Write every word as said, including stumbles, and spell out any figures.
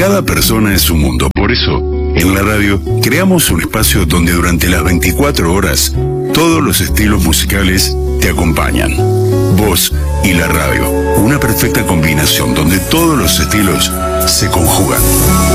Cada persona es un mundo. Por eso, en la radio, creamos un espacio donde durante las veinticuatro horas, todos los estilos musicales te acompañan. Vos y la radio, una perfecta combinación donde todos los estilos se conjugan.